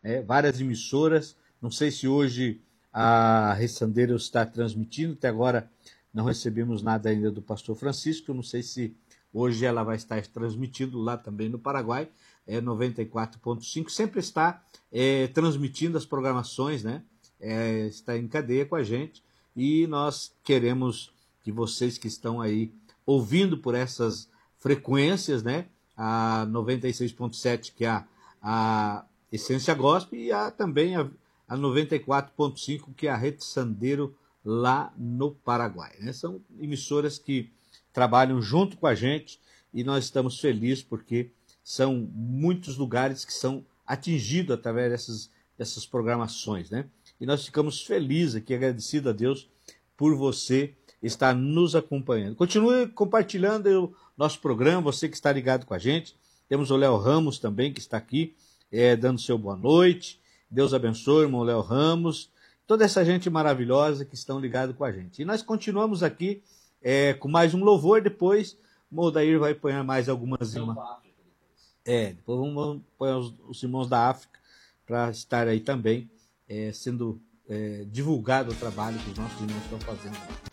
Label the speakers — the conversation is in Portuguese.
Speaker 1: várias emissoras. Não sei se hoje a Ressandeiro está transmitindo, até agora não recebemos nada ainda do pastor Francisco, não sei se hoje ela vai estar transmitindo lá também no Paraguai, 94.5, sempre está transmitindo as programações, né? Está em cadeia com a gente, e nós queremos que vocês que estão aí ouvindo por essas frequências, né? A 96.7, que é a Essência Gospel, e também a 94.5, que é a Rede Sandeiro, lá no Paraguai, né? São emissoras que trabalham junto com a gente, e nós estamos felizes porque são muitos lugares que são atingidos através dessas programações, né? E nós ficamos felizes aqui, agradecidos a Deus por você estar nos acompanhando. Continue compartilhando o nosso programa, você que está ligado com a gente. Temos o Léo Ramos também, que está aqui, dando seu boa noite. Deus abençoe, irmão Léo Ramos. Toda essa gente maravilhosa que estão ligados com a gente. E nós continuamos aqui com mais um louvor. Depois o Odair vai pôr mais algumas irmãs. Depois vamos pôr os irmãos da África para estar aí também sendo divulgado o trabalho que os nossos irmãos estão fazendo.